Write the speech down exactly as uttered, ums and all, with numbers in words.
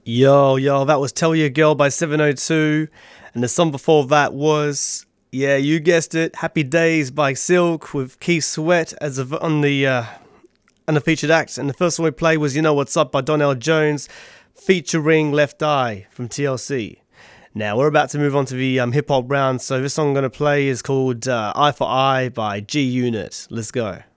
Yo, yo, that was Tell Your Girl by seven oh two. And the song before that was, yeah, you guessed it, Happy Days by Silk with Keith Sweat as a, on the uh, on the featured act. And the first one we played was You Know What's Up by Donell Jones featuring Left Eye from T L C. Now, we're about to move on to the um, hip hop round. So this song I'm going to play is called uh, Eye for Eye by G Unit. Let's go.